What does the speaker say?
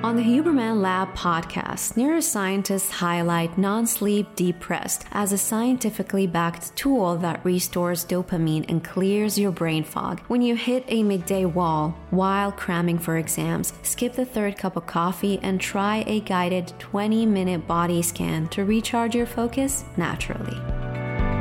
On the Huberman Lab podcast, neuroscientists highlight non-sleep deep rest as a scientifically backed tool that restores dopamine and clears your brain fog. When you hit a midday wall while cramming for exams, skip the third cup of coffee and try a guided 20-minute body scan to recharge your focus naturally.